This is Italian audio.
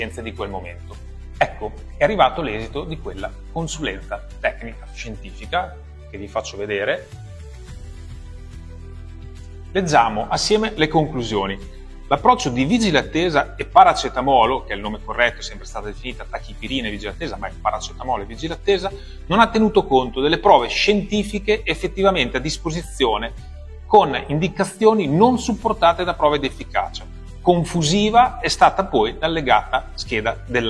di quel momento. Ecco, è arrivato l'esito di quella consulenza tecnica scientifica che vi faccio vedere. Leggiamo assieme le conclusioni. L'approccio di vigilattesa e paracetamolo, che è il nome corretto, è sempre stata definita tachipirina e vigilattesa, ma è paracetamolo e vigilattesa, non ha tenuto conto delle prove scientifiche effettivamente a disposizione con indicazioni non supportate da prove di efficacia. Confusiva è stata poi l'allegata scheda della